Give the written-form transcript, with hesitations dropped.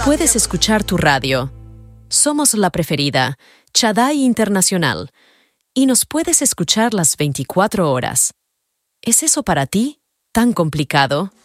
puedes escuchar tu radio. Somos la preferida, Chadai Internacional, y nos puedes escuchar las 24 horas. ¿Es eso para ti tan complicado?